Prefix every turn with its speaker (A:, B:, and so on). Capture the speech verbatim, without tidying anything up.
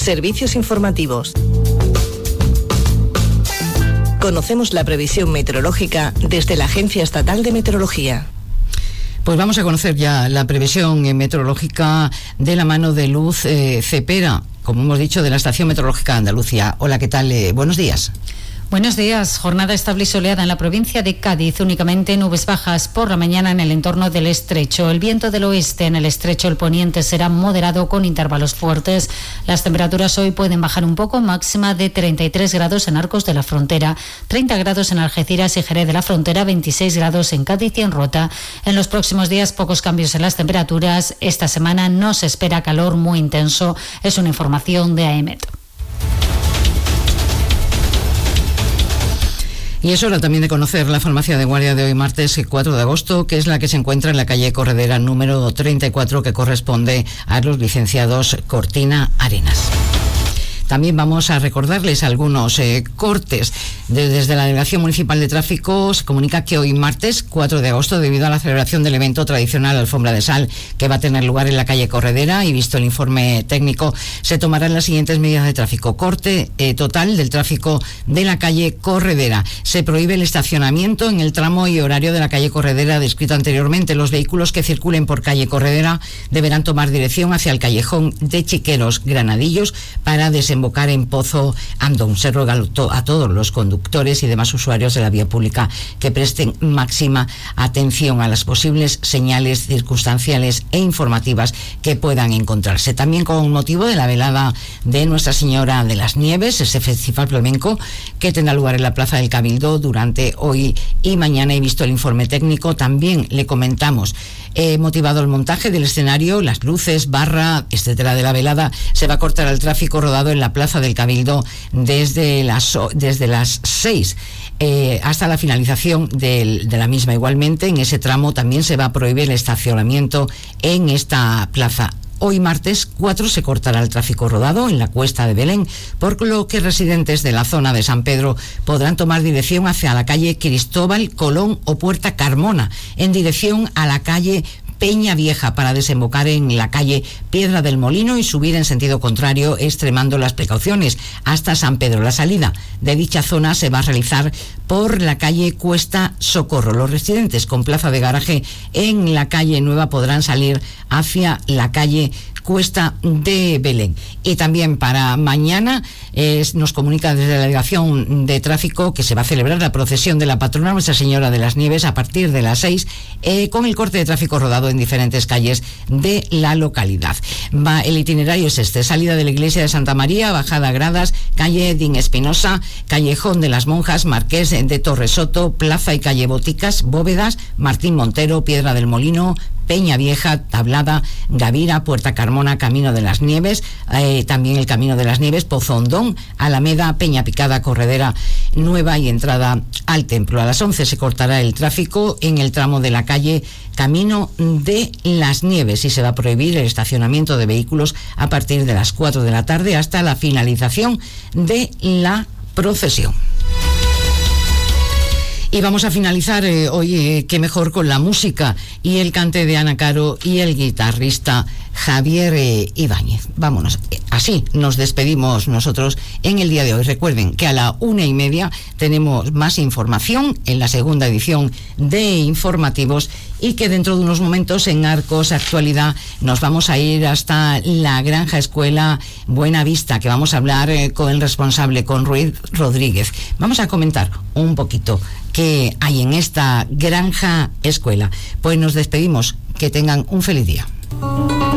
A: Servicios informativos. Conocemos la previsión meteorológica desde la Agencia Estatal de Meteorología.
B: Pues vamos a conocer ya la previsión meteorológica de la mano de Luz eh, Cepera, como hemos dicho, de la Estación Meteorológica de Andalucía. Hola, ¿qué tal? Eh, buenos días.
C: Buenos días. Jornada estable y soleada en la provincia de Cádiz, únicamente nubes bajas por la mañana en el entorno del estrecho. El viento del oeste en el estrecho, el poniente, será moderado con intervalos fuertes. Las temperaturas hoy pueden bajar un poco, máxima de treinta y tres grados en Arcos de la Frontera, treinta grados en Algeciras y Jerez de la Frontera, veintiséis grados en Cádiz y en Rota. En los próximos días pocos cambios en las temperaturas. Esta semana no se espera calor muy intenso. Es una información de AEMET.
B: Y es hora también de conocer la farmacia de guardia de hoy, martes cuatro de agosto, que es la que se encuentra en la calle Corredera número treinta y cuatro, que corresponde a los licenciados Cortina Arenas. También vamos a recordarles algunos eh, cortes. De, desde la Delegación Municipal de Tráfico se comunica que hoy, martes cuatro de agosto, debido a la celebración del evento tradicional Alfombra de Sal, que va a tener lugar en la calle Corredera, y visto el informe técnico, se tomarán las siguientes medidas de tráfico. Corte eh, total del tráfico de la calle Corredera. Se prohíbe el estacionamiento en el tramo y horario de la calle Corredera descrito anteriormente. Los vehículos que circulen por calle Corredera deberán tomar dirección hacia el callejón de Chiqueros, Granadillos, para desembocar en Pozo Andón. Se ruega a todos los conductores y demás usuarios de la vía pública que presten máxima atención a las posibles señales circunstanciales e informativas que puedan encontrarse. También con motivo de la velada de Nuestra Señora de las Nieves, ese festival flamenco que tendrá lugar en la Plaza del Cabildo durante hoy y mañana, y visto el informe técnico, también le comentamos, eh, motivado el montaje del escenario, las luces, barra, etcétera, de la velada, se va a cortar el tráfico rodado en la Plaza del Cabildo desde las, desde las seis eh, hasta la finalización del, de la misma. Igualmente, en ese tramo también se va a prohibir el estacionamiento en esta plaza. Hoy, martes cuatro, se cortará el tráfico rodado en la Cuesta de Belén, por lo que residentes de la zona de San Pedro podrán tomar dirección hacia la calle Cristóbal Colón o Puerta Carmona, en dirección a la calle Peña Vieja, para desembocar en la calle Piedra del Molino y subir en sentido contrario, extremando las precauciones hasta San Pedro. La salida de dicha zona se va a realizar por la calle Cuesta Socorro. Los residentes con plaza de garaje en la calle Nueva podrán salir hacia la calle Cuesta de Belén. Y también para mañana eh, nos comunica desde la Delegación de Tráfico que se va a celebrar la procesión de la patrona Nuestra Señora de las Nieves a partir de las seis, eh, con el corte de tráfico rodado en diferentes calles de la localidad. Va, el itinerario es este: salida de la iglesia de Santa María, bajada Gradas, calle Din Espinosa, callejón de las Monjas, Marqués de Torresoto, plaza y calle Boticas, Bóvedas, Martín Montero, Piedra del Molino, Peña Vieja, Tablada, Gavira, Puerta Carmona, Camino de las Nieves, eh, también el Camino de las Nieves, Pozo Hondón, Alameda, Peña Picada, Corredera Nueva y entrada al templo. A las once se cortará el tráfico en el tramo de la calle Camino de las Nieves y se va a prohibir el estacionamiento de vehículos a partir de las cuatro de la tarde hasta la finalización de la procesión. Y vamos a finalizar eh, hoy, eh, qué mejor, con la música y el cante de Ana Caro y el guitarrista Javier eh, Ibáñez. Vámonos. Así nos despedimos nosotros en el día de hoy. Recuerden que a la una y media tenemos más información en la segunda edición de Informativos, y que dentro de unos momentos en Arcos Actualidad nos vamos a ir hasta la Granja Escuela Buena Vista, que vamos a hablar eh, con el responsable, con Ruiz Rodríguez. Vamos a comentar un poquito qué hay en esta Granja Escuela. Pues nos despedimos. Que tengan un feliz día.